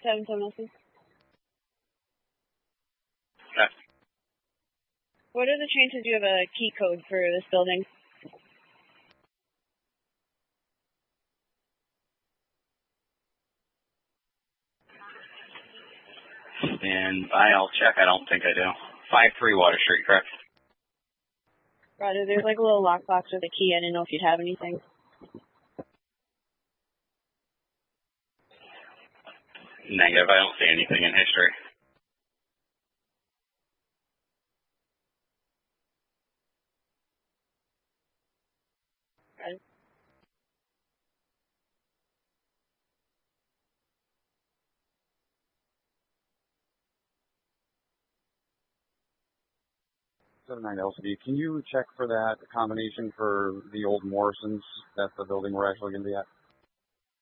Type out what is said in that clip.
7-7 Okay. What are the chances you have a key code for this building? And I'll check. I don't think I do. 53 Water Street, correct? Roger, there's like a little lockbox with a key. I didn't know if you'd have anything. Negative. I don't see anything in history. Roger. Nine LCD. Can you check for that combination for the old Morrisons? That's the building we're actually going to be at.